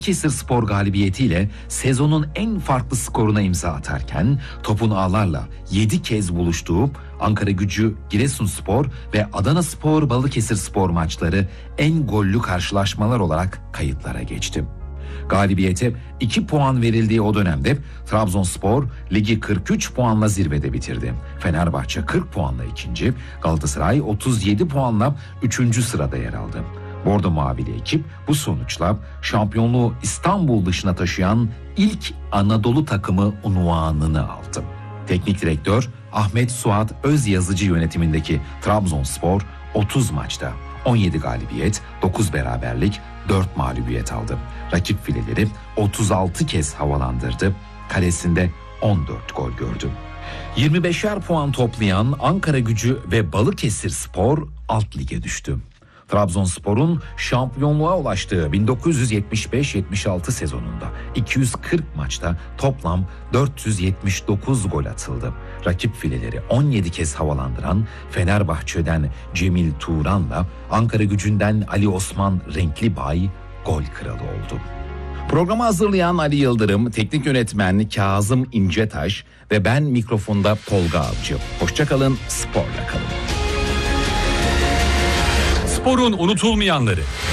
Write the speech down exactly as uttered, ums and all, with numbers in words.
Balıkesirspor galibiyetiyle sezonun en farklı skoruna imza atarken topun ağlarla yedi kez buluştuğu Ankaragücü, Giresunspor ve Adanaspor Balıkesirspor maçları en gollü karşılaşmalar olarak kayıtlara geçti. Galibiyete iki puan verildiği o dönemde Trabzonspor ligi kırk üç puanla zirvede bitirdi. Fenerbahçe kırk puanla ikinci, Galatasaray otuz yedi puanla üçüncü sırada yer aldı. Bordo Mavili ekip bu sonuçla şampiyonluğu İstanbul dışına taşıyan ilk Anadolu takımı unvanını aldı. Teknik direktör Ahmet Suat Özyazıcı yönetimindeki Trabzonspor otuz maçta on yedi galibiyet, dokuz beraberlik, dört mağlubiyet aldı. Rakip fileleri otuz altı kez havalandırdı, kalesinde on dört gol gördü. yirmi beşer puan toplayan Ankaragücü ve Balıkesirspor alt lige düştü. Trabzonspor'un şampiyonluğa ulaştığı bin dokuz yüz yetmiş beş yetmiş altı sezonunda iki yüz kırk maçta toplam dört yüz yetmiş dokuz gol atıldı. Rakip fileleri on yedi kez havalandıran Fenerbahçe'den Cemil Turan'la Ankaragücü'nden Ali Osman Renklibay gol kralı oldu. Programı hazırlayan Ali Yıldırım, teknik yönetmen Kazım İncetaş ve ben mikrofonda Tolga Avcı. Hoşça kalın, sporla kalın. Sporun unutulmayanları.